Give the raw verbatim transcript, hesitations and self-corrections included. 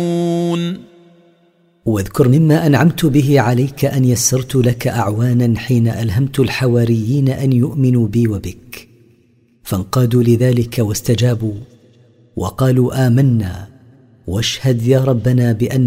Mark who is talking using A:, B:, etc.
A: واذكر مما أنعمت به عليك أن يسرت لك أعوانا حين ألهمت الحواريين أن يؤمنوا بي وبك، فانقادوا لذلك واستجابوا وقالوا آمنا واشهد يا ربنا بأن